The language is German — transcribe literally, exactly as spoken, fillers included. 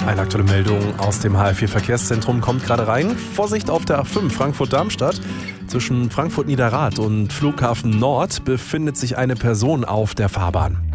Eine aktuelle Meldung aus dem H F vier Verkehrszentrum kommt gerade rein. Vorsicht auf der A fünf Frankfurt-Darmstadt. Zwischen Frankfurt-Niederrad und Flughafen Nord befindet sich eine Person auf der Fahrbahn.